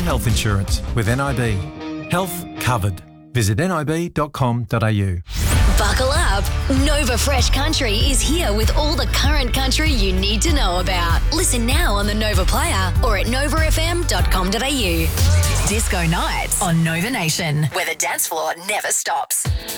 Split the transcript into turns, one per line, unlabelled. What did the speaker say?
health insurance with NIB. Health covered. Visit nib.com.au.
Buckle up. Nova Fresh Country is here with all the current country you need to know about. Listen now on the Nova Player or at novafm.com.au. Disco Nights on Nova Nation, where the dance floor never stops.